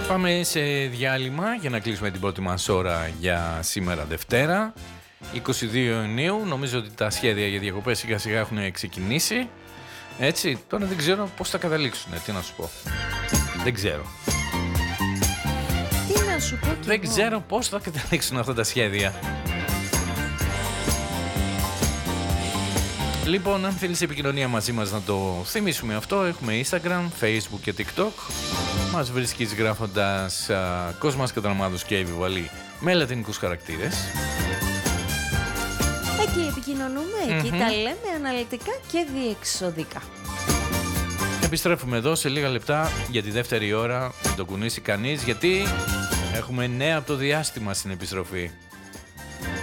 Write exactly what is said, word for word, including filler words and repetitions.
Πάμε σε διάλειμμα για να κλείσουμε την πρώτη μας ώρα για σήμερα Δευτέρα είκοσι δύο Ιουνίου. Νομίζω ότι τα σχέδια για διακοπές σιγά σιγά έχουν ξεκινήσει. Έτσι, τώρα δεν ξέρω πώς θα καταλήξουν. Τι να σου πω. Δεν ξέρω. Τι να σου πω και Δεν εγώ. ξέρω πώς θα καταλήξουν αυτά τα σχέδια. Λοιπόν, αν θέλεις επικοινωνία μαζί μας να το θυμίσουμε αυτό, έχουμε Instagram, Facebook και TikTok. Μας βρίσκεις γράφοντας α, Κόσμας Κατανομάδος και Επιβαλή με λατινικούς χαρακτήρες. Εκεί επικοινωνούμε, εκεί Mm-hmm. τα λέμε αναλυτικά και διεξοδικά. Επιστρέφουμε εδώ σε λίγα λεπτά για τη δεύτερη ώρα. Μην το κουνήσει κανείς, γιατί έχουμε νέα από το διάστημα στην επιστροφή.